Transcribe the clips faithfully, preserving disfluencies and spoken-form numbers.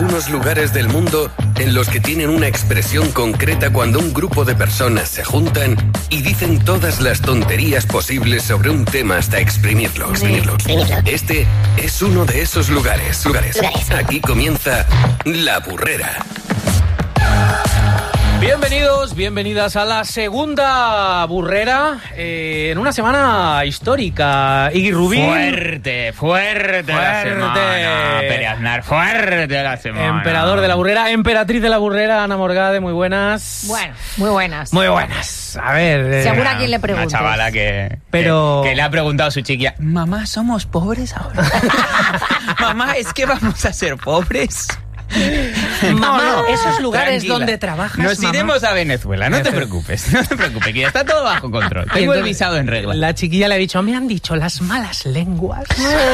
algunos lugares del mundo en los que tienen una expresión concreta cuando un grupo de personas se juntan y dicen todas las tonterías posibles sobre un tema hasta exprimirlo. exprimirlo. Este es uno de esos lugares. lugares. Aquí comienza La Burrera. Bienvenidos, bienvenidas a la segunda burrera eh, en una semana histórica. Iggy Rubín. Fuerte, fuerte, fuerte la semana. Pere Aznar, fuerte la semana. Emperador de la burrera, emperatriz de la burrera, Ana Morgade, muy buenas. Bueno, muy buenas. Muy buenas. A ver. Eh, Según a quien le preguntes. Una chavala que, Pero... que, que le ha preguntado a su chiquilla: mamá, ¿somos pobres ahora? Mamá, ¿es que vamos a ser pobres? Mamá, no, no, esos lugares tranquila. donde trabajas. Nos mamá. iremos a Venezuela, no te preocupes, no te preocupes, que ya está todo bajo control. Tengo el visado en regla. La chiquilla le ha dicho: me han dicho las malas lenguas.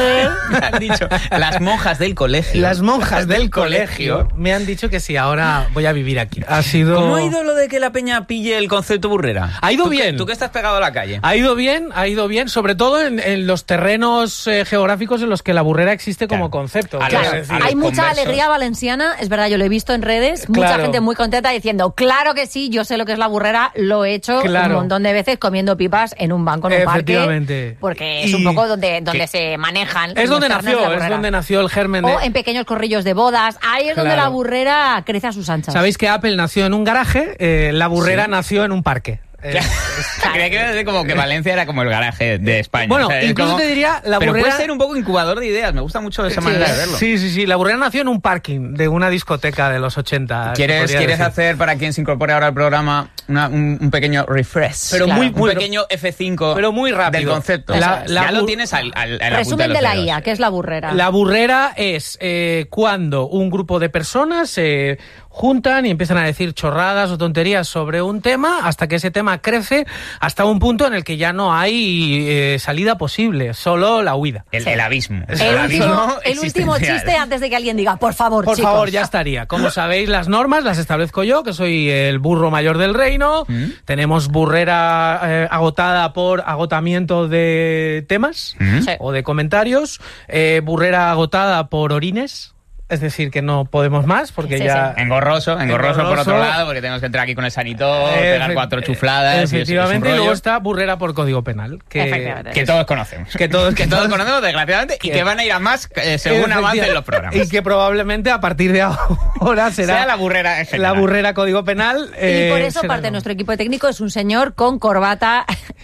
Me han dicho las monjas del colegio. Las monjas del colegio me han dicho que sí, ahora voy a vivir aquí. Ha sido... ¿Cómo ha ido lo de que la peña pille el concepto burrera? Ha ido ¿Tú bien. Que, tú que estás pegado a la calle. Ha ido bien, ha ido bien, sobre todo en, en los terrenos eh, geográficos en los que la burrera existe como Claro. concepto. A Claro, los- decir, a los hay mucha conversos. alegría valenciana, es verdad, yo lo he visto en redes, mucha Claro. gente muy contenta diciendo, claro que sí, yo sé lo que es la burrera, lo he hecho Claro. un montón de veces comiendo pipas en un banco, en un parque, Efectivamente. porque es Y un poco donde, donde que- se manejan Es donde los terrenos de nació, la es burrera. donde nació el germen de... O en pequeños corrillos de bodas, ahí es donde Claro. la burrera crece a sus anchas. Sabéis que Apple nació en un garaje, eh, la burrera Sí. nació en un parque. Eh, Creía que iba a decir como que Valencia era como el garaje de España. Bueno, O sea, es incluso como- te diría, la Pero burrera- puede ser un poco incubador de ideas. Me gusta mucho esa Sí, manera de verlo. Sí, sí, sí. La burrera nació en un parking de una discoteca de los ochenta. se ¿Quieres, podría ¿quieres decir. hacer, para quien se incorpore ahora al programa, una- un, un pequeño refresh? Pero muy- un muy- pequeño F cinco pero muy rápido. del concepto. La- la ya lo bur- tienes al, al, en la punta Resumen los de la dedos. I A, que es la burrera. La burrera es eh, cuando un grupo de personas se juntan y empiezan a decir chorradas o tonterías sobre un tema hasta que ese tema crece hasta un punto en el que ya no hay eh, salida posible, solo la huida. El, el abismo. el, El último, abismo el último existencial. chiste antes de que alguien diga, por favor, Por chicos. favor, ya estaría. Como sabéis, las normas las establezco yo, que soy el burro mayor del reino. ¿Mm? Tenemos burrera eh, agotada por agotamiento de temas ¿Mm? Sí. o de comentarios. Eh, burrera agotada por orines. Es decir, que no podemos más porque Sí, ya... sí. Engorroso, engorroso, por Engorroso. otro lado, porque tenemos que entrar aquí con el sanitor, pegar Efe- cuatro chufladas. y es- es un Efectivamente, y rollo luego está burrera por código penal. Que, Efectivamente. que todos conocemos. Que todos- que todos conocemos, desgraciadamente, y que- que van a ir a más eh, según avancen los programas. Y que probablemente a partir de ahora será sea la burrera en la general. burrera código penal. Y eh, por eso será parte de no. nuestro equipo técnico es un señor con corbata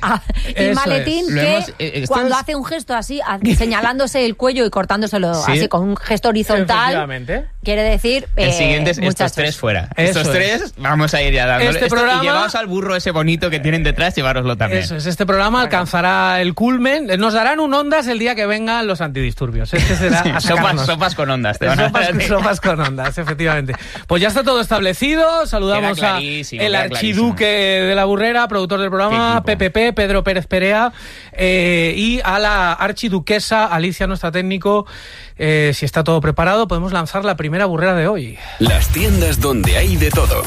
y Eso maletín es. Lo que hemos- eh, esto cuando es- hace un gesto así, a- señalándose el cuello y cortándoselo Sí. así con un gesto horizontal, Efectivamente. quiere decir El eh, siguiente es estos muchachos. tres fuera. Eso estos es. tres vamos a ir ya dándole. Este Esto- programa- Y llevaos al burro ese bonito que tienen detrás, llevároslo también. Eso es, este programa alcanzará el culmen. Nos darán un ondas el día que vengan los antidisturbios. Este será Sí, a sopas, sacarnos. sopas con ondas. Te van a Sopas, dar. sopas con ondas, efectivamente. Pues ya está todo establecido. Saludamos Queda a clarísimo, el queda archiduque de la burrera, productor del programa, Qué P P P, Pedro Pérez Perea, eh, y a la archiduquesa Alicia, nuestra técnico. Eh, si está todo preparado, podemos lanzar la primera burrera de hoy. Las tiendas donde hay de todo.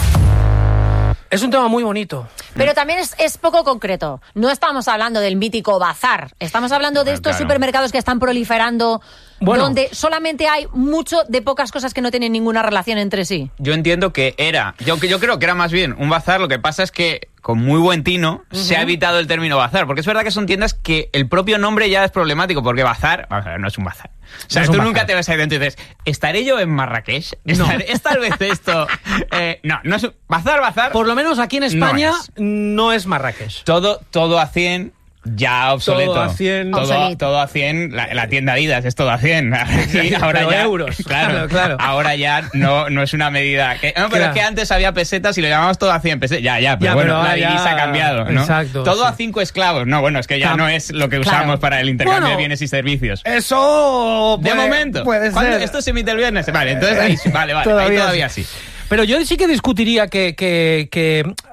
Es un tema muy bonito. Pero también es, es poco concreto. No estamos hablando del mítico bazar. Estamos hablando de Ah, estos claro. supermercados que están proliferando, Bueno. donde solamente hay mucho de pocas cosas que no tienen ninguna relación entre sí. Yo entiendo que era, yo, yo creo que era más bien un bazar. Lo que pasa es que con muy buen tino se ha evitado el término bazar, porque es verdad que son tiendas que el propio nombre ya es problemático, porque bazar, vamos a ver, no es un bazar. O sea, No es un tú bazar. nunca te vas a ir dentro y dices, ¿estaré yo en Marrakech? ¿Estaré- ¿Es tal vez esto? Eh, no, no es un- bazar, bazar. Por lo menos aquí en España No es. no es Marrakech. Todo, todo a cien, ya obsoleto. Todo a cien. Todo, Obsoleto. todo a cien, la, la tienda Adidas es todo a cien. Aquí, ahora Pero ya, euros. Claro, Claro, claro. Ahora ya no, no es una medida. Que, no, pero Claro. es que antes había pesetas y lo llamamos todo a cien pesetas. Ya, ya, pero Ya, bueno, pero ahora la divisa ya- ha cambiado, ¿no? Exacto, Todo sí. a cinco esclavos. No, bueno, es que ya Cam- no es lo que Claro. usamos para el intercambio Bueno, de bienes y servicios. Eso De puede- momento. puede ¿Cuándo- ser. Esto se emite el viernes. Vale, entonces ahí, sí, vale, vale, ahí Todavía todavía sí. sí. Pero yo sí que discutiría que, que, que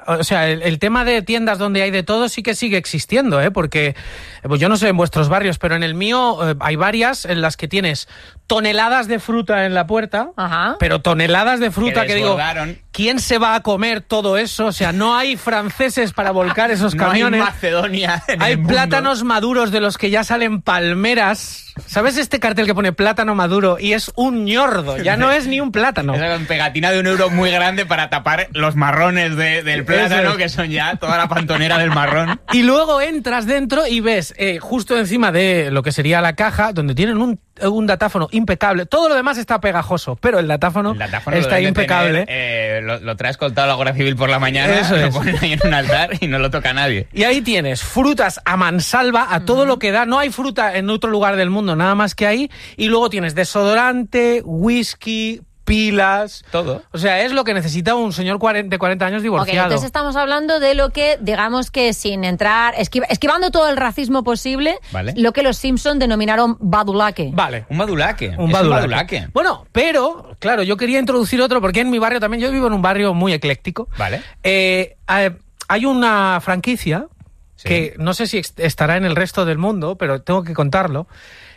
o sea, el, el tema de tiendas donde hay de todo sí que sigue existiendo, ¿eh? Porque, pues yo no sé en vuestros barrios, pero en el mío eh, hay varias en las que tienes toneladas de fruta en la puerta, Ajá. pero toneladas de fruta Que que, digo, desbordaron. ¿quién se va a comer todo eso? O sea, no hay franceses para volcar esos No hay camiones. Macedonia en Hay el mundo. plátanos maduros de los que ya salen palmeras. ¿Sabes este cartel que pone plátano maduro y es un ñordo? Ya no es ni un plátano. Esa con pegatina de un euro muy grande para tapar los marrones de- del plátano, Eso es. que son ya toda la pantonera del marrón. Y luego entras dentro y ves eh, justo encima de lo que sería la caja, donde tienen un, un datáfono impecable. Todo lo demás está pegajoso, pero el datáfono, El datáfono lo está deben de impecable. tener, eh, lo, lo trae escoltado a la Guardia Civil por la mañana, Eso lo es. ponen ahí en un altar y no lo toca nadie. Y ahí tienes frutas a mansalva, a todo lo que da. No hay fruta en otro lugar del mundo, nada más que ahí. Y luego tienes desodorante, whisky, pilas. Todo. O sea, es lo que necesita un señor cuarenta de cuarenta años Ok, divorciado. entonces estamos hablando de lo que, digamos que sin entrar, esquiva- esquivando todo el racismo posible, Vale. lo que los Simpson denominaron badulaque. Vale. Un badulaque. Un es badulaque. un badulaque. Bueno, pero, claro, yo quería introducir otro porque en mi barrio también, yo vivo en un barrio muy ecléctico. Vale. Eh, eh, hay una franquicia Sí. que no sé si ex- estará en el resto del mundo, pero tengo que contarlo,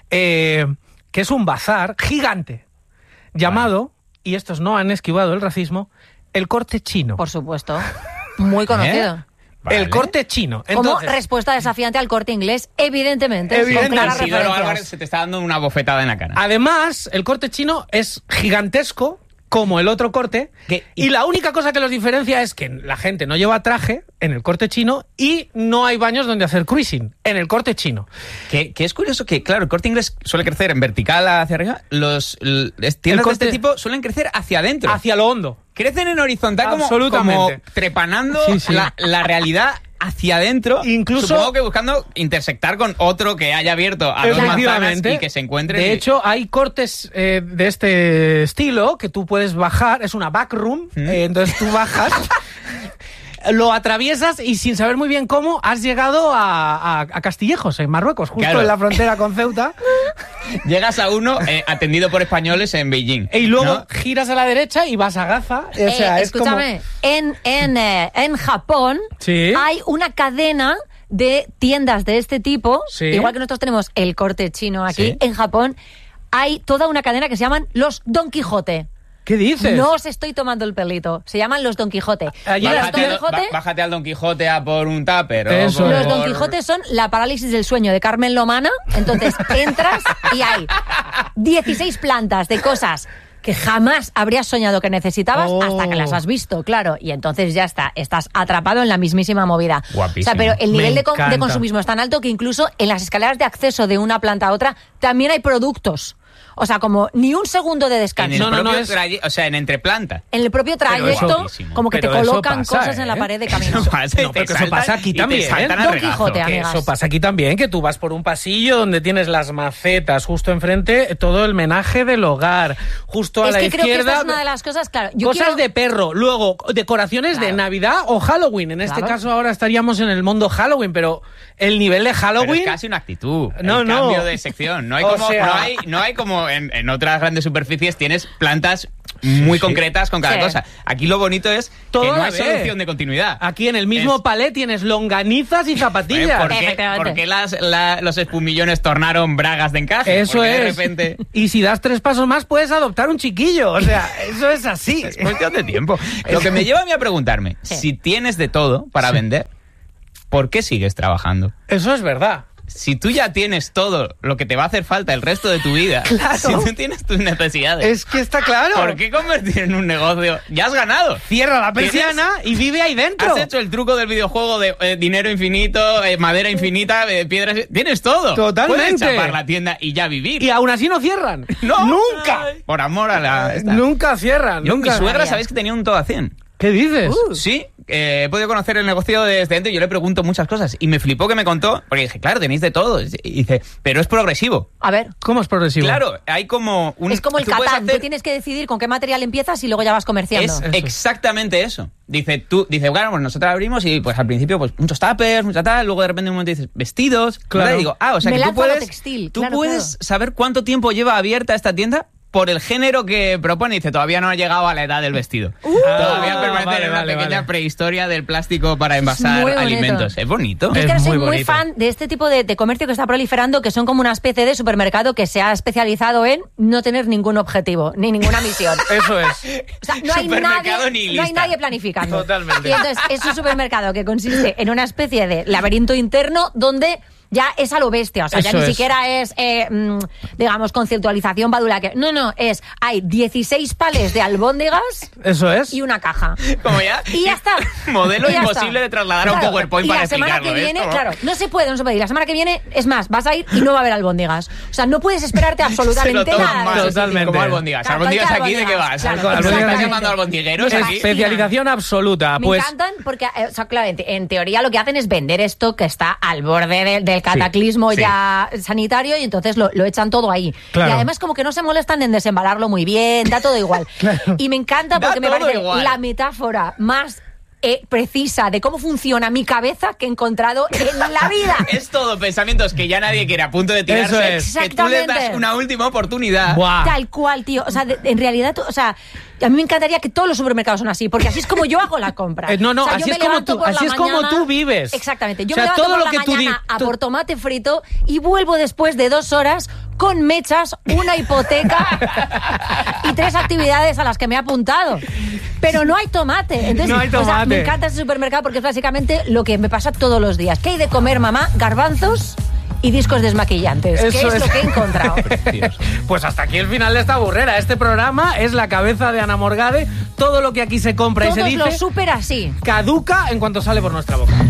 eh, que es un bazar gigante llamado, y estos no han esquivado el racismo, el Corte Chino. Por supuesto. Muy conocido. Vale. El Corte Chino. Como Entonces, respuesta desafiante al Corte Inglés, evidentemente, Evidente. con claras Isidoro referencias. Álvarez se te está dando una bofetada en la cara. además, el Corte Chino es gigantesco como el otro corte, ¿Qué? y la única cosa que los diferencia es que la gente no lleva traje en el Corte Chino y no hay baños donde hacer cruising en el Corte Chino. Que, que es curioso que, claro, el Corte Inglés suele crecer en vertical hacia arriba. Los l- es- tiendas Corte- de este tipo suelen crecer hacia adentro. Hacia lo hondo. Crecen en horizontal como, como Absolutamente. trepanando Sí, sí. La, la realidad hacia adentro. Incluso- Supongo que buscando intersectar con otro que haya abierto a dos manzanas Efectivamente. y que se encuentren. De y- hecho, hay cortes eh, de este estilo que tú puedes bajar. Es una backroom. ¿Mm? eh, entonces tú bajas, lo atraviesas y sin saber muy bien cómo has llegado a, a- a Castillejos, en Marruecos, justo Claro. en la frontera con Ceuta. Llegas a uno eh, atendido por españoles en Beijing. Y luego ¿no? giras a la derecha y vas a Gaza. O sea, Eh, es como... escúchame, en, en, eh, en Japón Sí. hay una cadena de tiendas de este tipo, Sí. igual que nosotros tenemos el Corte Chino aquí, Sí. en Japón hay toda una cadena que se llaman los Don Quijote. ¿Qué dices? No os estoy tomando el pelito, se llaman los Don Quijote. Allí Y los las Don Bájate, Quijote, ba- bájate al Don Quijote a por un tupper. o Eso por- es. los Don Quijote son la parálisis del sueño de Carmen Lomana. Entonces entras y hay dieciséis plantas de cosas que jamás habrías soñado que necesitabas Oh. hasta que las has visto, claro. Y entonces ya está, estás atrapado en la mismísima movida. Guapísimo. O sea, pero el Me nivel de, con- de encanta. consumismo es tan alto que incluso en las escaleras de acceso de una planta a otra también hay productos. O sea, como ni un segundo de En descanso. el No, no, no, propio es- traye- O sea, en entreplanta. En el propio Pero trayecto, eso guapísimo. como que Pero te eso colocan pasa, cosas en la ¿eh? pared de camino. Eso pasa, No, te pero que eso saltan pasa aquí y te también, saltan ¿eh? a Don regazo. Quijote, Que amigas. eso pasa aquí también, que tú vas por un pasillo donde tienes las macetas justo enfrente, todo el menaje del hogar, justo a Es la que creo que izquierda. esta es una de las cosas, claro. Yo cosas quiero- de perro, luego decoraciones de Claro. Navidad o Halloween. En este Claro. caso ahora estaríamos en el mundo Halloween, pero el nivel de Pero Halloween... es casi una actitud. No, el no. cambio de sección. No hay O como, sea- no hay, no hay como en, en otras grandes superficies tienes plantas muy concretas con cada Sí. cosa. Aquí lo bonito es Todo que a no la hay vez. solución de continuidad. Aquí en el mismo Es- palé tienes longanizas y zapatillas. ¿Por qué, Efectivamente. por qué las, la- los espumillones tornaron bragas de encaje? Eso Porque es. de repente... Y si das tres pasos más puedes adoptar un chiquillo. O sea, eso es así. Es cuestión de tiempo. Lo que me lleva a mí a preguntarme, Sí. si tienes de todo para Sí. vender, ¿por qué sigues trabajando? Eso es verdad. Si tú ya tienes todo lo que te va a hacer falta el resto de tu vida, Claro. si tú tienes tus necesidades, Es que está claro. ¿por qué convertir en un negocio? Ya has ganado. Cierra la persiana y vive ahí dentro. Has hecho el truco del videojuego de eh, dinero infinito, eh, madera infinita, eh, piedras... Tienes todo. Totalmente. Puedes chapar la tienda y ya vivir. Y aún así no cierran. ¡No! ¡Nunca! Por amor a la... esta. Nunca cierran. Yo, nunca. mi suegra, Vaya. ¿sabéis que tenía un todo a cien? ¿Qué dices? Sí, eh, he podido conocer el negocio desde dentro y yo le pregunto muchas cosas. Y me flipó que me contó, porque dije, claro, tenéis de todo. Y dice, pero es progresivo. A ver, ¿Cómo es progresivo? Claro, hay como un... es como el tú puedes Catán. hacer- Tú tienes que decidir con qué material empiezas y luego ya vas comerciando. Es Eso. exactamente eso. Dice, tú, dice, claro, pues nosotros abrimos y pues al principio pues muchos tuppers, mucha tal, luego de repente un momento dices, vestidos. Claro. ¿verdad? Y digo, ah, o sea Me que tú lanzo a lo puedes, textil, tú claro, puedes claro. saber cuánto tiempo lleva abierta esta tienda por el género que propone. Dice, todavía no ha llegado a la edad del vestido. Uh, todavía permanece vale, en una vale, pequeña vale. prehistoria del plástico para envasar alimentos. Es bonito. Es que es soy muy, muy fan de este tipo de, de comercio que está proliferando, que son como una especie de supermercado que se ha especializado en no tener ningún objetivo, ni ninguna misión. Eso es. O sea, no hay, nadie, no hay nadie planificando. Totalmente. Y entonces es un supermercado que consiste en una especie de laberinto interno donde ya es a lo bestia, o sea, Eso ya ni es. siquiera es, eh, mmm, digamos, conceptualización badula. Que, no, no, es, hay dieciséis palés de albóndigas Eso es. y una caja. Como ya. Y ya está. Modelo Y ya imposible está. de trasladar a un Claro, PowerPoint y para la semana explicarlo. que ¿eh? viene, Esto- claro, no se puede, no se puede. Y la semana que viene, es más, vas a ir y no va a haber albóndigas. O sea, no puedes esperarte Se lo absolutamente toman nada. mal. de ese Totalmente. sitio. Como albóndigas. Claro, ¿Albóndigas cualquier aquí de qué vas? albóndigas, claro, ¿Estás albóndigas. llamando albondigueros Me aquí? Especialización absoluta. Me Pues encantan porque, eh, o sea, claro, en, en teoría lo que hacen es vender esto que está al borde de- del cataclismo sí. ya sanitario y entonces lo, lo echan todo ahí. Claro. Y además como que no se molestan en desembalarlo muy bien, da todo igual. Claro. Y me encanta Da porque me todo parece igual. la metáfora más eh, precisa de cómo funciona mi cabeza que he encontrado en la vida. Es todo pensamientos que ya nadie quiere a punto de tirarse. Eso Que tú le das Exactamente. una última oportunidad. Buah. Tal cual, tío. O sea, de- en realidad, tú- o sea, a mí me encantaría que todos los supermercados son así, porque así es como yo hago la compra. Eh, no, no, O sea, yo así me es como levanto tú- por la así es como mañana- tú vives. Exactamente. Yo O sea, me levanto todo por lo la que tú mañana di- a tú- por tomate frito y vuelvo después de dos horas con mechas, una hipoteca y tres actividades a las que me he apuntado. Pero no hay tomate. Entonces, No hay o sea, tomate. me encanta ese supermercado porque es básicamente lo que me pasa todos los días. ¿Qué hay de comer, mamá? Garbanzos y discos desmaquillantes. ¿Qué Eso es, es. lo que he encontrado? Pues hasta aquí el final de esta burrera. Este programa es la cabeza de Ana Morgade. Todo lo que aquí se compra y se Todos dice los súper así. caduca en cuanto sale por nuestra boca.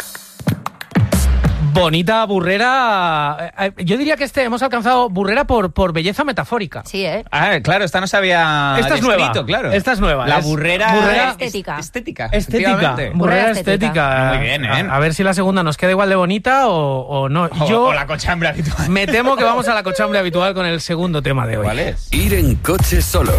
Bonita burrera. Eh, eh, Yo diría que este hemos alcanzado burrera por, por belleza metafórica. Sí, ¿eh? Ah, claro, esta no se había Esta es descrito, nueva. claro. Esta es nueva. La Es burrera, burrera es- estética. Estética. Estética, efectivamente. burrera Burrera estética. Muy bien, ¿eh? A, a ver si la segunda nos queda igual de bonita o, o no. O, Yo o la cochambre habitual. me temo que vamos a la cochambre habitual con el segundo tema de hoy. ¿Cuál es? Ir en coche solo.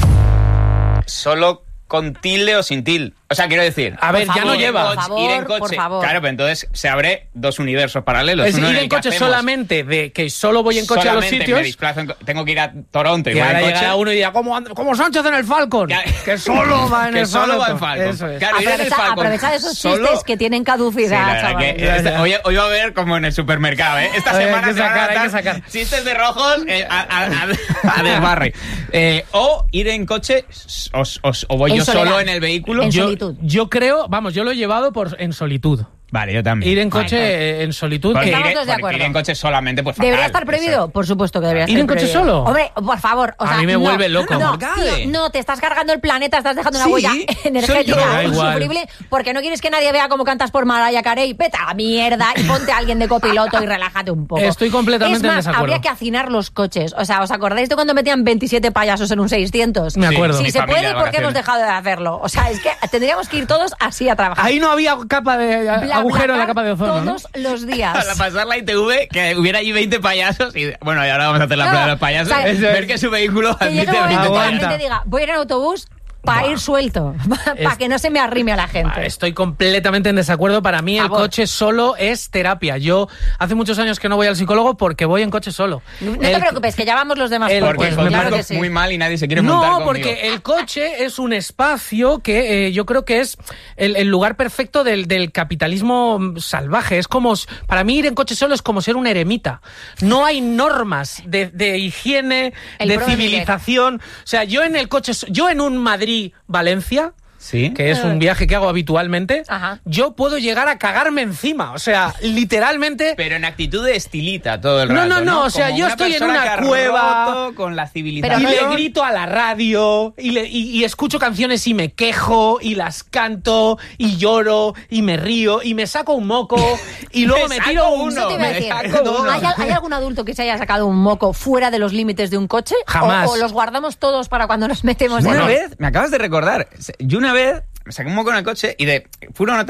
Solo con tilde o sin tilde. O sea, quiero decir... A ver, Por ya no favor, lleva. por favor, ir en coche. por favor. Claro, pero entonces se abre dos universos paralelos. Es Uno ir el en que coche hacemos solamente de que solo voy en coche solamente a los sitios. me desplazo en co- tengo que ir a Toronto y Y voy ahora en coche. llegará uno y dirá, como, And- como Sánchez en el Falcon. Ya- Que solo va en que el solo va en Falcon. Falcon. Eso es. Claro, ir en el Aprovecha, Falcon aprovecha de esos solo- chistes que tienen Sí, caducidad, la verdad chaval. que Ya, esta- ya. hoy, hoy va a ver como en el supermercado, ¿eh? Esta Hay semana que se van a sacar, hay que gastar sacar. chistes de rojos eh, a, a, a- a desbarre. Eh, o ir en coche o, o- o voy En yo soledad. solo en el vehículo. En Yo, solitud. yo creo, vamos, yo lo he llevado por, en solitud. Vale, yo también. Ir en coche Vale. eh, en solitud. Porque que- Estamos ir, todos de porque acuerdo. ir en coche solamente, pues fatal. ¿Debería estar prohibido? Eso. Por supuesto que debería ¿Ir estar en coche prohibido. solo? Hombre, por favor. O A sea, mí me no, vuelve loco. No, Morgade. tío, no, te estás cargando el planeta, estás dejando una Sí, huella soy yo. energética Me da igual. insufrible porque no quieres que nadie vea cómo cantas por Mariah Carey. Vete a la mierda y ponte a alguien de copiloto y relájate un poco. Estoy completamente es en más, desacuerdo. habría que hacinar los coches. O sea, ¿os acordáis de cuando metían veintisiete payasos en un seiscientos? Me Sí, acuerdo. Si Mi se familia puede, de ¿por qué hemos vacaciones. dejado de hacerlo? O sea, es que tendríamos que ir todos así a trabajar. Ahí no había capa de Bla, agujero en la bla, capa de ozono, ¿no? todos los días. Para pasar la I T V, que hubiera allí veinte payasos y bueno, y ahora vamos a hacer la No, prueba de los payasos. o sea, Eso ver es. que su vehículo Que llegue admite un momento veinte que la Aguanta. gente diga, voy a ir en autobús para ir suelto, para Es- que no se me arrime a la gente. Ah, Estoy completamente en desacuerdo. Para mí el Favor. coche solo es terapia. Yo hace muchos años que no voy al psicólogo porque voy en coche solo. No te El- preocupes, que ya vamos los demás. el- por Porque Pues pues, me claro parece que sí. muy mal y nadie se quiere montar No, conmigo. porque el coche es un espacio que eh, yo creo que es el, el lugar perfecto del, del capitalismo mm, salvaje. Es como, s- para mí ir en coche solo es como ser un eremita. No hay normas de, de higiene, El de pro de civilización. O sea, yo en el coche, so- yo en un Madrid-Valencia, Sí. que es un viaje que hago habitualmente, Ajá. yo puedo llegar a cagarme encima. O sea, literalmente... Pero en actitud de estilita todo el No, rato. no, no, o sea, Como yo una estoy en persona una que ha cueva roto con la Y civilización. le grito a la radio, y, le- y- y escucho canciones y me quejo, y las canto, y lloro, y me río, y me saco un moco, y luego Me me, saco tiro un... uno. Eso te iba a me decir. saco uno. ¿Hay, al- hay algún adulto que se haya sacado un moco fuera de los límites de un coche? Jamás. ¿O, o los guardamos todos para cuando nos metemos Una en vez, me acabas de recordar, yo una vez me saqué un moco en el coche y de fui a una tal,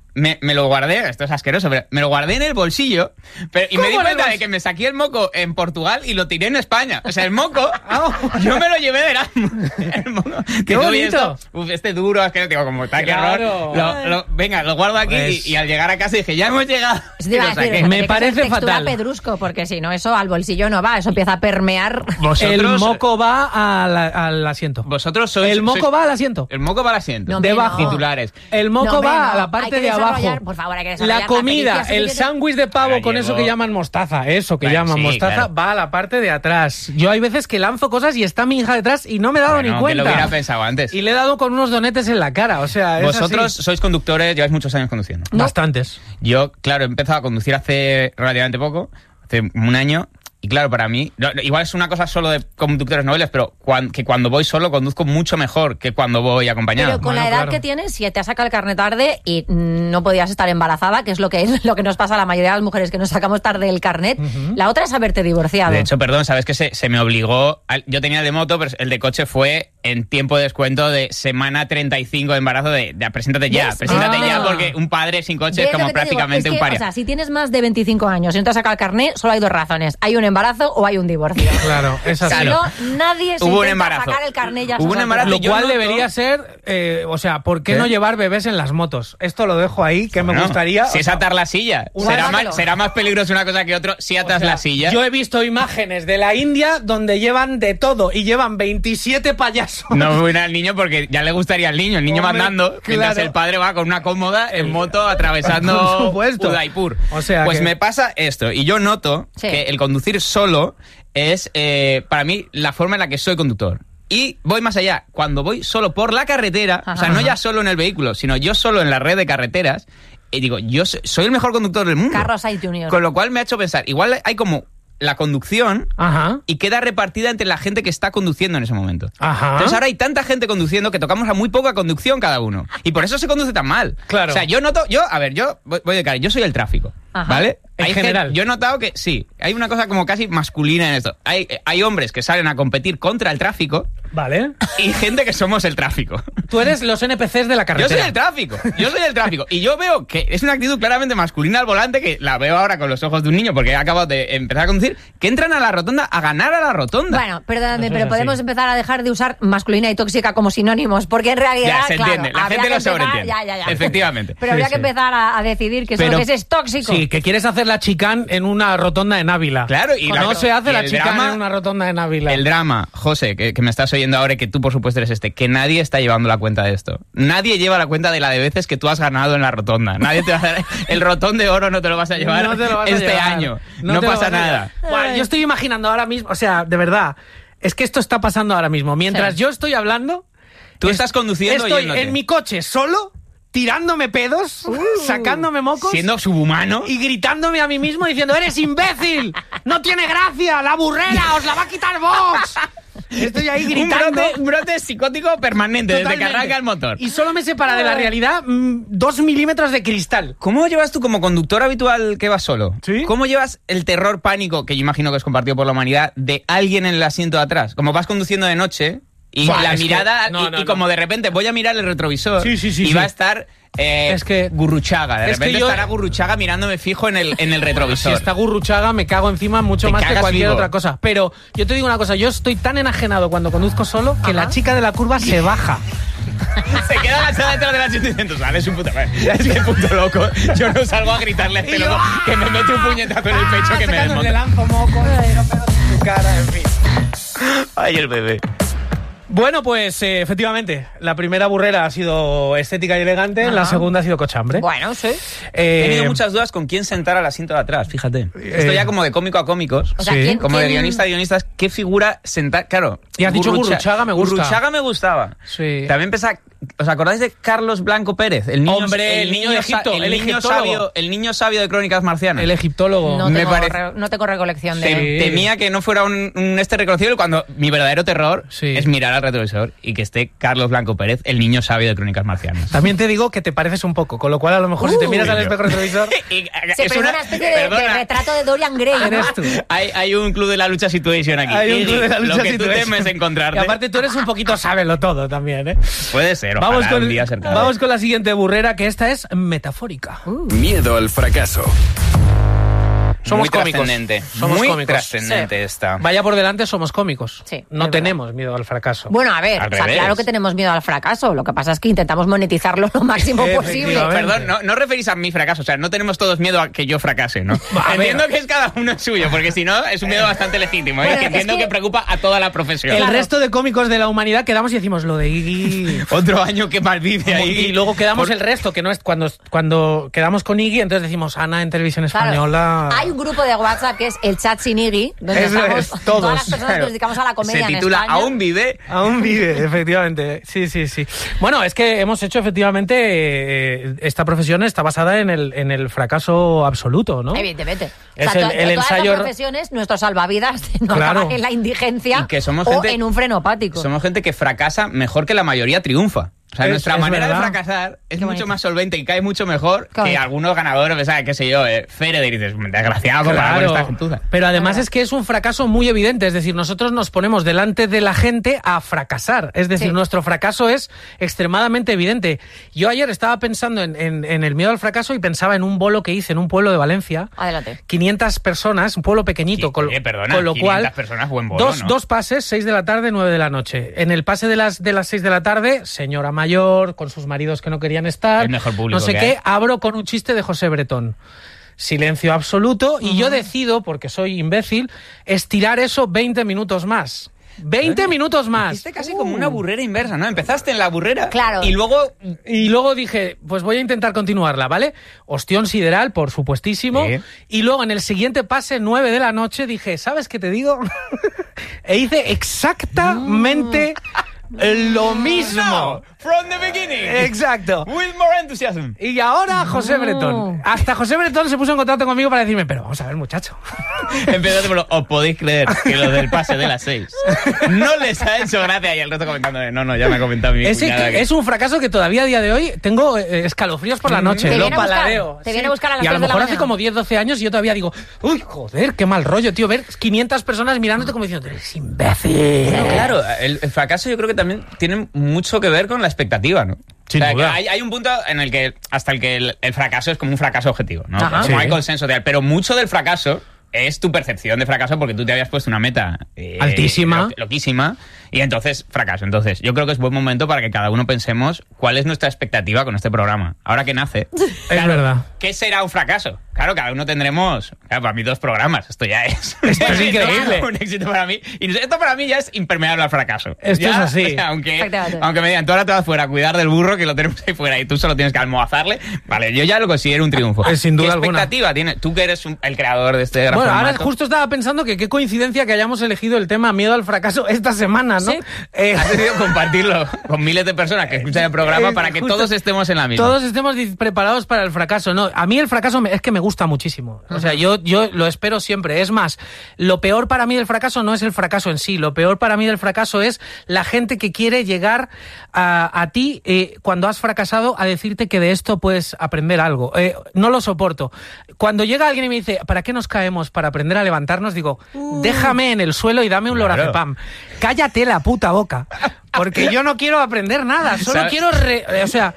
me, me lo guardé, esto es asqueroso, pero me lo guardé en el bolsillo pero, y me di cuenta de que me saqué el moco en Portugal y lo tiré en España. O sea, el moco, yo me lo llevé de Erasmus. El moco. ¡Qué bonito! Esto, uf, este duro, es que digo, como está, Claro. qué horror. Lo, lo, venga, lo guardo aquí Pues... y, y al llegar a casa dije, ya hemos llegado. Te iba a decir, Me tiene que parece ser textura fatal. pedrusco, porque si no, eso al bolsillo no va, eso empieza a permear. Vosotros, El moco va a la- al asiento. Vosotros sois... El moco sois- va al asiento. El moco va al asiento. No, Debajo. no. Titulares. El moco No, hombre, va no. a la Hay parte que de abajo. desarrollar, por favor, hay que desarrollar La comida, pericia el suficiente. sándwich de pavo Ah, con llegó. eso que llaman mostaza, eso que Bueno, llaman sí, mostaza, claro. va a la parte de atrás. Yo hay veces que lanzo cosas y está mi hija detrás y no me he dado Bueno, ni que cuenta. lo hubiera pensado antes. Y le he dado con unos donetes en la cara, o sea, es Vosotros así. sois conductores, lleváis muchos años conduciendo. Bastantes. Yo, claro, he empezado a conducir hace relativamente poco, hace un año, y claro, para mí, no, igual es una cosa solo de conductores noveles, pero cuan- que cuando voy solo conduzco mucho mejor que cuando voy acompañado. Pero con Bueno, la edad claro. que tienes, si te has sacado el carnet tarde y no podías estar embarazada, que es lo que es lo que nos pasa a la mayoría de las mujeres que nos sacamos tarde el carnet, la otra es haberte divorciado. De hecho, perdón, sabes que se, se me obligó. al- yo tenía el de moto, pero el de coche fue en tiempo de descuento de semana treinta y cinco de embarazo. De, de preséntate ya, ¿Ves? preséntate Ah. ya, porque un padre sin coche ¿Ves es lo como que te digo? prácticamente Es que, un paria. O sea, si tienes más de veinticinco años y no te has sacado el carnet, solo hay dos razones. Hay un embarazo o hay un divorcio. Claro, es así. Si Claro. no, nadie se Hubo un intenta embarazo. sacar el carnet ya a Hubo esas un embarazo. alturas. Lo yo cual noto- debería ser, eh, o sea, ¿por qué ¿Qué? no llevar bebés en las motos? Esto lo dejo ahí, que me Bueno, gustaría. Si o es sea, atar la silla. Una Será mátelo. más, será más peligroso una cosa que otro si o atas sea, la silla. Yo he visto imágenes de la India donde llevan de todo y llevan veintisiete payasos. No voy al niño porque ya le gustaría al niño, el niño Hombre, mandando, mientras claro. el padre va con una cómoda en moto Por atravesando supuesto. Udaipur. O sea pues que- me pasa esto, y yo noto Sí. que el conducir solo es, eh, para mí, la forma en la que soy conductor. Y voy más allá, cuando voy solo por la carretera, o sea, Ajá. no ya solo en el vehículo, sino yo solo en la red de carreteras, y digo, yo so- soy el mejor conductor del mundo. Carlos Sainz junior Con lo cual me ha hecho pensar, igual hay como la conducción Ajá. y queda repartida entre la gente que está conduciendo en ese momento. Ajá. Entonces ahora hay tanta gente conduciendo que tocamos a muy poca conducción cada uno. Y por eso se conduce tan mal. Claro. O sea, yo noto, yo, a ver, yo voy voy de cara, yo soy el tráfico. Ajá. ¿Vale? En Hay general. gente- yo he notado que sí, hay una cosa como casi masculina en esto. Hay, hay hombres que salen a competir contra el tráfico Vale. y gente que somos el tráfico. Tú eres los N P Cs de la Yo carretera. soy el tráfico, yo soy el tráfico. Y yo veo que es una actitud claramente masculina al volante, que la veo ahora con los ojos de un niño porque he acabado de empezar a conducir, que entran a la rotonda a ganar a la rotonda. Bueno, perdóname, Eso pero es podemos así. empezar a dejar de usar masculina y tóxica como sinónimos, porque en realidad, Ya, se claro, entiende, la habría gente que lo empezar- sobreentiende. Ya, ya, ya. Efectivamente. Pero Sí, habría sí. que empezar a, a decidir que eso Pero- lo que es, es tóxico. Sí, que quieres hacer la chicán en una rotonda de Návila. Claro, y no la- se hace y la el chicán drama- en una rotonda de Návila. El drama, José, que, que me estás oyendo ahora y que tú por supuesto eres este, que nadie está llevando la cuenta de esto. Nadie lleva la cuenta de la de veces que tú has ganado en la rotonda. Nadie te va a dar el rotón de oro, no te lo vas a llevar No te lo vas a este llevar. año. No, te lo pasa vas a nada. llevar. Buah, yo estoy imaginando ahora mismo, o sea, de verdad, es que esto está pasando ahora mismo. Mientras Sí. yo estoy hablando, Tú es- estás conduciendo estoy yéndote. en mi coche solo, tirándome pedos, sacándome mocos Siendo subhumano. y gritándome a mí mismo diciendo, eres imbécil, no tiene gracia, la burrera, os la va a quitar Vox. Estoy ahí un gritando. brote, un brote psicótico permanente desde que Totalmente. arranca el motor. Y solo me separa de la realidad mm, dos milímetros de cristal. ¿Cómo llevas tú como conductor habitual que vas solo? ¿Sí? ¿Cómo llevas el terror pánico, que yo imagino que es compartido por la humanidad, de alguien en el asiento de atrás? Como vas conduciendo de noche y Buah, la es que- mirada, no, y, no, y no. como de repente voy a mirar el retrovisor Sí, sí, sí, y sí. va a estar eh, Es que- Gurruchaga. De es que repente yo- estará Gurruchaga mirándome fijo en el, en el Si retrovisor. está Gurruchaga, me cago encima mucho Te más que cagas cualquier vivo. otra cosa. Pero yo te digo una cosa, yo estoy tan enajenado cuando conduzco solo que Ajá. la chica de la curva se baja. Se queda agachada detrás del asiento diciendo, sale, es un puto... Es que puto loco. Yo no salgo a gritarle a este Y yo, loco que me mete un puñetazo en el pecho que me Sacando, le desmonta. lanzo moco, le tiro pedos en su cara, en fin. Ay, el bebé. Bueno, pues eh, efectivamente, la primera burrera ha sido estética y elegante, Ajá. la segunda ha sido cochambre. Bueno, sí. Eh, He tenido muchas dudas con quién sentar al asiento de atrás, fíjate. Esto Eh, ya como de cómico a cómicos. O sea, Sí. ¿quién- Como de quién- guionista a guionistas, ¿qué figura sentar? Claro. Y has dicho Gurruchaga, me gusta. Gurruchaga me gustaba. Sí. También pensaba, ¿os acordáis de Carlos Blanco Pérez? El niño, Hombre, el niño de sa- Egipto, el, el niño egiptólogo. sabio, el niño sabio de Crónicas Marcianas. El egiptólogo. No Me tengo, parece- re- no tengo recolección de... Tem- Sí. Temía que no fuera un, un este reconocible cuando mi verdadero terror Sí. es mirar al retrovisor y que esté Carlos Blanco Pérez, el niño sabio de Crónicas Marcianas. También te digo que te pareces un poco, con lo cual a lo mejor uh, si te miras al espejo retrovisor... y, se es una, una especie de, de retrato de Dorian Gray. Eres tú. Hay, hay un club de la lucha situation aquí. Hay un club de la lucha Lo que situation. tú temes encontrarte. Y aparte tú eres un poquito sábelo todo también, ¿eh? Puede ser, ojalá vamos con, un día cercano. Vamos con la siguiente burrera, que esta es metafórica. Uh. Miedo al fracaso. Somos muy cómicos. trascendente. Somos muy cómicos. trascendente Sí. esta. Vaya por delante, somos cómicos. Sí, no es tenemos verdad. miedo al fracaso. Bueno, a ver, Al o sea, revés. claro que tenemos miedo al fracaso. Lo que pasa es que intentamos monetizarlo lo máximo posible. Efectivamente. Perdón, no, no referís a mi fracaso, o sea, no tenemos todos miedo a que yo fracase, ¿no? A Entiendo ver. que es cada uno suyo, porque si no, es un miedo bastante legítimo, ¿eh? Bueno, que es entiendo que- que... preocupa a toda la profesión. El Claro. resto de cómicos de la humanidad quedamos y decimos lo de Iggy. Otro año que malvive ahí. Y luego quedamos Por- el resto, que no es cuando, cuando quedamos con Iggy, entonces decimos Ana en televisión Claro. española. Hay un grupo de WhatsApp que es el chat sin Iggy, donde Eso estamos es, todas todos. las personas que nos dedicamos a la comedia Se en titula España. ¿Aún vive? Aún vive, efectivamente. Sí, sí, sí. Bueno, es que hemos hecho efectivamente eh, esta profesión está basada en el, en el fracaso absoluto, ¿no? Evidentemente. Es o sea, el- to- el todas ensayo- las profesiones, nuestro salvavidas de no Claro. acabar en la indigencia Y que somos o gente- en un frenopático. Somos gente que fracasa mejor que la mayoría triunfa. O sea, Es- nuestra es manera verdad. de fracasar es Qué mucho bonito. más solvente y cae mucho mejor Qué que bonito. algunos ganadores, o sea, qué sé yo, eh, Federer, y dices, desgraciado, comparado con esta gentuza. Pero además Claro. es que es un fracaso muy evidente, es decir, nosotros nos ponemos delante de la gente a fracasar, es decir, Sí. nuestro fracaso es extremadamente evidente. Yo ayer estaba pensando en, en- en el miedo al fracaso y pensaba en un bolo que hice en un pueblo de Valencia, Adelante. quinientas personas, un pueblo pequeñito, Sí, con, oye, perdona, con lo quinientas cual personas, buen bolo, dos, ¿no? dos pases, seis de la tarde, nueve de la noche. En el pase de las de las seis de la tarde, señora mayor con sus maridos que no querían estar, El mejor público no sé que qué, hay. abro con un chiste de José Bretón. Silencio absoluto y yo decido, porque soy imbécil, estirar eso veinte minutos más. veinte minutos más. Hiciste casi como una burrera inversa, ¿no? Empezaste en la burrera Claro. y luego... Y luego dije, pues voy a intentar continuarla, ¿vale? Ostión sideral, por supuestísimo. Sí. Y luego en el siguiente pase, nueve de la noche, dije, ¿sabes qué te digo? e hice exactamente lo mismo. No, from the beginning. Exacto. With more enthusiasm. Y ahora José No. Bretón. Hasta José Bretón se puso en contacto conmigo para decirme, pero vamos a ver, muchacho. Empezaste por lo, os podéis creer que lo del pase de las seis no les ha hecho gracia, y el resto comentando, no, no, ya me ha comentado mi Ese cuñada que- que- es un fracaso que todavía a día de hoy tengo eh, escalofríos por la noche. Te Lo viene a buscar, paladeo. te viene a buscar a las Y a lo tres de la mejor hace mañana. como diez, doce años y yo todavía digo, uy, joder, qué mal rollo, tío. Ver quinientas personas mirándote como diciendo, eres imbécil. Bueno, claro, el, el fracaso yo creo que también tiene mucho que ver con la expectativa, ¿no? Sin o sea, que duda. hay, hay un punto en el que hasta el que el, el fracaso es como un fracaso objetivo, ¿no? Ajá. Como Sí. hay consenso tal, pero mucho del fracaso es tu percepción de fracaso porque tú te habías puesto una meta eh, Altísima. lo- loquísima y entonces fracaso. Entonces yo creo que es buen momento para que cada uno pensemos cuál es nuestra expectativa con este programa. Ahora que nace, Es verdad. ¿qué será un fracaso? Claro, cada uno tendremos, claro, para mí dos programas, esto ya es, Esto es increíble. un éxito para mí. Y esto para mí ya es impermeable al fracaso. Esto Ya, es así. o sea, aunque, Exactamente. aunque me digan, tú ahora te vas fuera a cuidar del burro que lo tenemos ahí fuera y tú solo tienes que almohazarle, vale, yo ya lo considero un triunfo. Eh, sin duda ¿Qué alguna. expectativa tienes? Tú que eres un- el creador de este gran Bueno, ahora formato. justo estaba pensando que qué coincidencia que hayamos elegido el tema miedo al fracaso esta semana, ¿no? Sí. Eh, Has decidido compartirlo con miles de personas que escuchan el programa Eh, para que justo- todos estemos en la misma. Todos estemos dis- preparados para el fracaso. No, a mí el fracaso me- es que me gusta muchísimo. O sea, yo, yo lo espero siempre. Es más, lo peor para mí del fracaso no es el fracaso en sí. Lo peor para mí del fracaso es la gente que quiere llegar a, a ti eh, cuando has fracasado a decirte que de esto puedes aprender algo. Eh, no lo soporto. Cuando llega alguien y me dice, ¿para qué nos caemos? Para aprender a levantarnos, digo, déjame en el suelo y dame un Claro. lorazepam. Cállate la puta boca. Porque yo no quiero aprender nada. Solo ¿Sabes? quiero, re- o sea,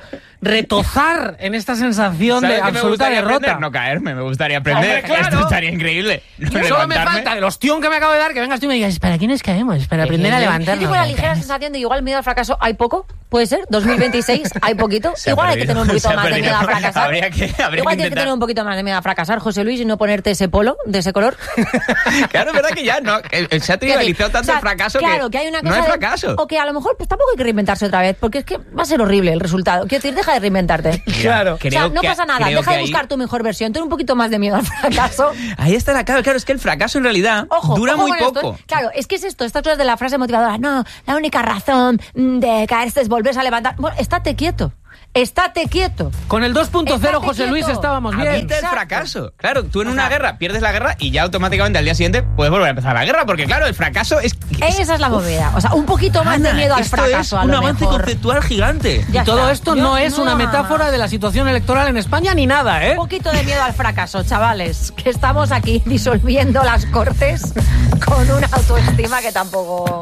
retozar en esta sensación ¿Sabes de qué me absoluta gustaría derrota. aprender? No caerme, me gustaría aprender. Hombre, claro. Esto estaría increíble. Solo me Levantarme. falta el ostión que me acabo de dar que vengas tú y me digas, ¿para qué nos caemos? Para aprender a Yo levantarnos. tengo la ligera sensación de que igual miedo al fracaso hay poco, puede ser, dos mil veintiséis hay poquito. Se ha Igual hay que perdido, tener un poquito se ha más de perdido. miedo a fracasar. Habría que- habría que Igual tienes que intentar. tener un poquito más de miedo a fracasar, José Luis, y no ponerte ese polo de ese color. Claro, es verdad que ya no. el- el- se ha trivializado tanto O sea, el fracaso claro, que, que hay una cosa no es de- fracaso. o que a lo mejor pues tampoco hay que reinventarse otra vez, porque es que va a ser horrible el resultado. Quiero decir, deja de reinventarte. Claro. O sea, Creo no que- pasa nada, creo deja que de ahí- buscar tu mejor versión, ten un poquito más de miedo al fracaso. Ahí está la clave. Claro, es que el fracaso en realidad Ojo, dura ojo muy con esto, poco. ¿eh? Claro, es que es esto, estas cosas de la frase motivadora. No, la única razón mm, de caerse es volverse a levantar. Bueno, estate quieto. Estate quieto. Con el dos punto cero, Estate José Luis, quieto. estábamos bien. Evita el Exacto. fracaso. Claro, tú en O una sea, guerra pierdes la guerra y ya automáticamente al día siguiente puedes volver a empezar la guerra, porque claro, el fracaso es... es- Esa es la movida. O sea, un poquito más de Ana, miedo al esto fracaso, es a un lo avance mejor. conceptual gigante. Ya Y todo está. esto Yo- no es una nada metáfora más. de la situación electoral en España ni nada, ¿eh? Un poquito de miedo al fracaso, chavales. Que estamos aquí disolviendo las cortes con una autoestima que tampoco...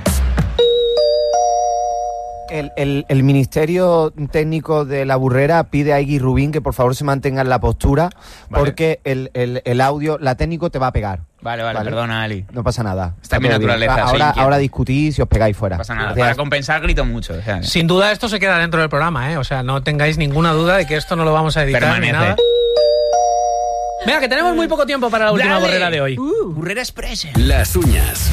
El, el, el Ministerio Técnico de la Burrera pide a Iggy Rubín que por favor se mantenga en la postura, Vale. porque el, el, el audio, la técnico te va a pegar. Vale, vale, Vale. perdona, Ali. No pasa nada. Está en mi todo bien. naturaleza, soy Ahora, inquieto. ahora discutís y os pegáis fuera. No pasa nada. Gracias. Para compensar grito mucho. O sea, Sin duda esto se queda dentro del programa, ¿eh? O sea, no tengáis ninguna duda de que esto no lo vamos a editar ni Permanece. nada. Venga, que tenemos muy poco tiempo para la última Dale. borrera de hoy. Burrera Express. Las uñas.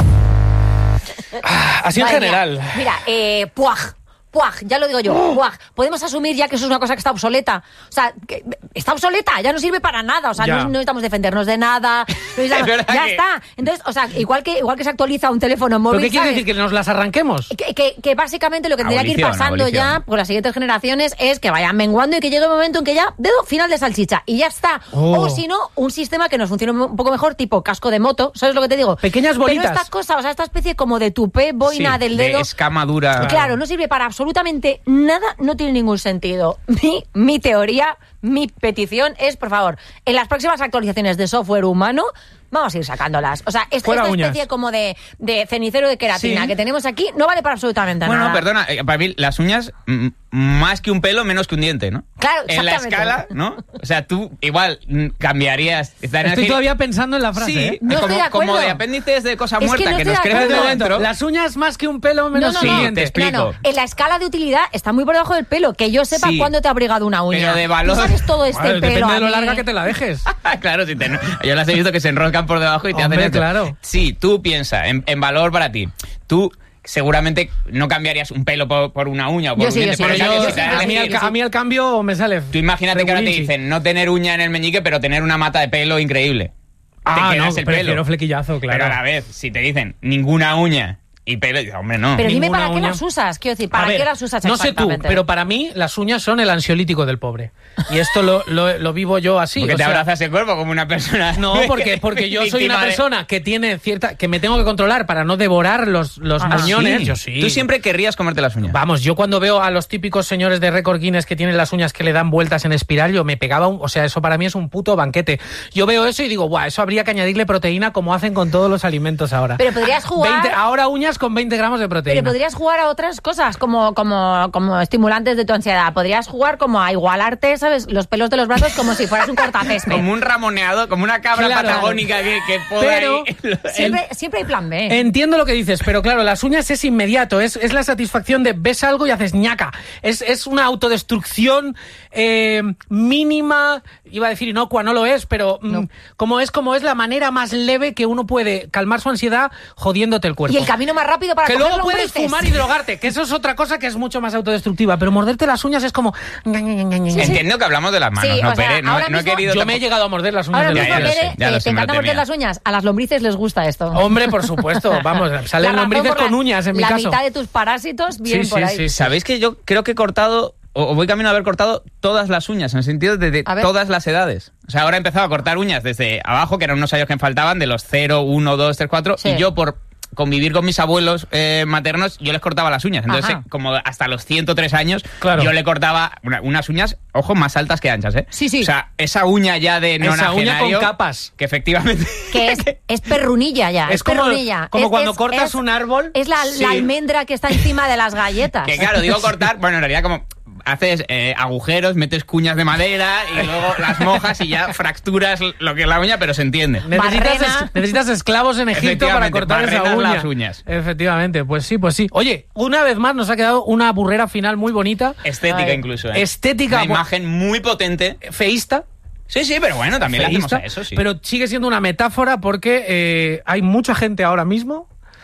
Así en Madre mía. general. Mira, eh, puaj. Puaj, ya lo digo yo, puaj. Podemos asumir ya que eso es una cosa que está obsoleta. O sea, que está obsoleta, ya no sirve para nada. O sea, Ya. no, no necesitamos defendernos de nada. No necesitamos- Es verdad ya que- está. Entonces, o sea, igual que, igual que se actualiza un teléfono móvil. ¿Pero qué quiere ¿sabes? decir? ¿Que nos las arranquemos? Que, que- que básicamente lo que tendría que ir Abolición, pasando abolición. ya por las siguientes generaciones es que vayan menguando y que llegue un momento en que ya dedo final de salchicha y ya está. Oh. O si no, un sistema que nos funcione un poco mejor, tipo casco de moto, ¿sabes lo que te digo? Pequeñas bolitas. Pero esta cosa, o sea, esta especie como de tupé, boina Sí, del de dedo. escama dura. Claro, no sirve para absolutamente nada, no tiene ningún sentido. Mi, mi teoría, mi petición es, por favor, en las próximas actualizaciones de software humano, vamos a ir sacándolas. O sea, esta, Fuera esta uñas. especie como de, de cenicero de queratina Sí. que tenemos aquí no vale para absolutamente Bueno, nada. perdona, eh, para mí las uñas, mm, más que un pelo, menos que un diente, ¿no? Claro, En la exactamente. escala, ¿no? O sea, tú igual mm, cambiarías... estarías Estoy aquí- todavía pensando en la frase, Sí, ¿eh? No como, estoy de acuerdo. como de apéndices de cosa Es que muerta no que, estoy nos de crecen acuerdo. de dentro. Las uñas más que un pelo, No, menos no, que un no. Sí, te diente. explico. No, no. En la escala de utilidad está muy por debajo del pelo. Que yo sepa Sí. cuándo te ha abrigado una uña. Pero de valor- ¿Tú sabes todo este Vale, pelo? depende a de lo mí? larga que te la dejes. Claro, si te- yo las he visto que se enroscan por debajo y te Hombre, hacen esto. claro. Sí, tú piensa en, en valor para ti. Tú seguramente no cambiarías un pelo por, por una uña o por Yo un sí, yo diente. sí, pero Pero yo ya yo- que sí, si te yo das a, mí a el, elegir- ca- a mí el cambio me sale. Tú imagínate que ahora te regulinchi. dicen no tener uña en el meñique, pero tener una mata de pelo increíble. Ah, te no, quedas el prefiero pelo. flequillazo, claro. Pero a la vez, si te dicen ninguna uña y pelo, dices, hombre, no. Pero dime Ninguna para qué uña. las usas. Quiero decir, ¿para A ver, qué las usas no sé tú, exactamente? pero para mí las uñas son el ansiolítico del pobre. Y esto lo, lo, lo vivo yo así. porque o te sea, abrazas el cuerpo como una persona. No, porque, porque yo soy víctima una de- persona que tiene cierta, que me tengo que controlar para no devorar los, los Ah, muñones. sí. Yo sí. Tú siempre querrías comerte las uñas. Vamos, yo cuando veo a los típicos señores de récord Guinness que tienen las uñas que le dan vueltas en espiral, yo me pegaba un... O sea, eso para mí es un puto banquete. Yo veo eso y digo, guau, eso habría que añadirle proteína como hacen con todos los alimentos ahora. Pero podrías jugar... veinte ahora uñas con veinte gramos de proteína. Pero podrías jugar a otras cosas como, como, como estimulantes de tu ansiedad. Podrías jugar como a igualarte, ¿sabes? Los pelos de los brazos como si fueras un cortacésped. Como un ramoneado, como una cabra Claro. patagónica que, que poda Pero- ahí. Siempre, siempre hay plan B. Entiendo lo que dices, pero claro, las uñas es inmediato, es, es la satisfacción de ves algo y haces ñaca. Es, es una autodestrucción eh, mínima, iba a decir inocua, no lo es, pero mm, No. como es como es la manera más leve que uno puede calmar su ansiedad jodiéndote el cuerpo. Y el camino más rápido para que coger luego puedes lombrices. fumar y drogarte, que eso es otra cosa que es mucho más autodestructiva, pero morderte las uñas es como... Entiendo que hablamos de las manos, Sí, no, o sea, Pere, no, ahora no he mismo- querido... Yo tampoco- me he llegado a morder las uñas Ahora de Ya, los mismo, ya lo pies. sé, Pere, ya lo eh, sé, te me lo encanta morder temía. las uñas. A las lombrices les gusta esto. Hombre, por supuesto, vamos, salen La razón lombrices por la- con uñas en mi la caso. mitad de tus parásitos vienen Sí, por sí, ahí. sí. ¿Sabéis que yo creo que he cortado, o o voy camino a haber cortado todas las uñas, en el sentido de, de A ver. todas las edades? O sea, ahora he empezado a cortar uñas desde abajo, que eran unos años que me faltaban, de los cero, uno, dos, tres, cuatro, Sí. y yo por convivir con mis abuelos eh, maternos, yo les cortaba las uñas. Entonces, Ajá. eh, como hasta los ciento tres años, Claro. yo le cortaba una- unas uñas, ojo, más altas que anchas, ¿eh? Sí, sí. O sea, esa uña ya de Esa uña nonagenario, con capas. que efectivamente... Que es, es perrunilla ya. Es, Es como, perrunilla. como Es- cuando es- cortas es- un árbol. Es la, Sí. la almendra que está encima de las galletas. Que claro, digo cortar, bueno, en realidad como haces eh, agujeros, metes cuñas de madera y luego las mojas y ya fracturas lo que es la uña, pero se entiende. Necesitas, Barrena. es- necesitas esclavos en Egipto para Efectivamente, cortar esa barrenas uña. las uñas. Efectivamente, pues sí, pues sí. Oye, una vez más nos ha quedado una burrera final muy bonita, Estética Ay. incluso, ¿eh? Estética, Una bu- imagen muy potente. feísta. Sí, sí, pero bueno, también le hacemos feísta, a eso, sí. pero sigue siendo una metáfora porque eh, hay mucha gente ahora mismo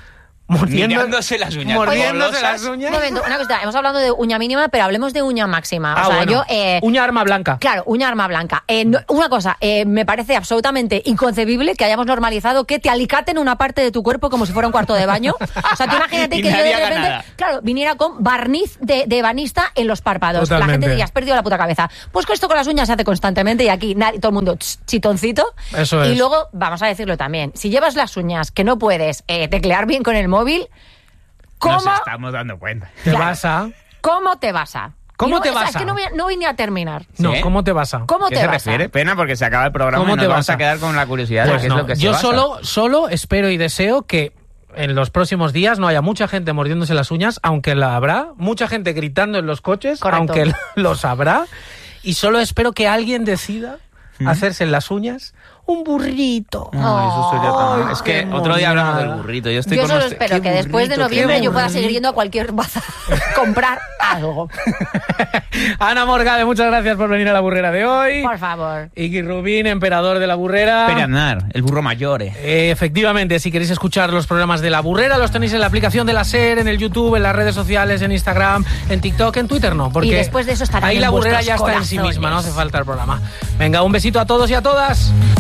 Mordiendo- mirándose las uñas. Mordiéndose golosas. las Un uñas. momento, una cosita. Hemos hablado de uña mínima, pero hablemos de uña máxima. Ah, o sea, bueno. yo... eh, Uña arma blanca. Claro, uña arma blanca. Eh, no- una cosa, eh, me parece absolutamente inconcebible que hayamos normalizado que te alicaten una parte de tu cuerpo como si fuera un cuarto de baño. O sea, tú imagínate Y que yo nadie de haga repente, nada. claro, viniera con barniz de, de ebanista en los párpados. La Totalmente. gente diría, has perdido la puta cabeza. Pues que esto con las uñas se hace constantemente y aquí nadie, todo el mundo ch, chitoncito. Eso Y es. luego, vamos a decirlo también, si llevas las uñas que no puedes eh, teclear bien con el móvil, ¿cómo, Nos estamos dando cuenta. Te Claro. vas a... ¿cómo te vas a? ¿Cómo Y no- te o sea, vas es que a? no voy, a- no voy ni a terminar. No, ¿Sí? ¿cómo te vas a? ¿Cómo ¿Qué te se vas refiere? a? Pena porque se acaba el programa ¿Cómo y nos te vamos vas a? a quedar con la curiosidad de Pues qué no, es lo que se yo basa. solo, solo espero y deseo que en los próximos días no haya mucha gente mordiéndose las uñas, aunque la habrá, mucha gente gritando en los coches, Correcto. aunque los habrá, y solo espero que alguien decida hacerse en las uñas un burrito. Ay, eso sería tan- Ay, es que qué otro día hablamos monada. del burrito. Yo estoy Yo con solo usted- espero qué que después de burrito, qué noviembre yo pueda burrito. seguir yendo a cualquier bazar a comprar algo. Ana Morgade, muchas gracias por venir a la burrera de hoy. Por favor. Iggy Rubín, emperador de la burrera. Pereaznar, el burro mayor. eh. Eh, efectivamente, si queréis escuchar los programas de La Burrera, los tenéis en la aplicación de la SER, en el YouTube, en las redes sociales, en Instagram, en TikTok, en Twitter no, porque Y después de eso estarán ahí en La Burrera vuestros ya está en sí misma, no corazones. hace falta el programa. Venga, un besito a todos y a todas.